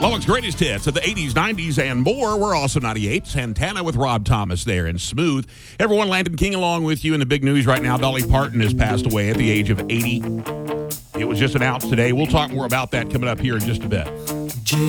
Lubbock's greatest hits of the 80s, 90s, and more. We're also 98. Santana with Rob Thomas there and Smooth. Everyone, Landon King along with you in the big news right now. Dolly Parton has passed away at the age of 80. It was just announced today. We'll talk more about that coming up here in just a bit.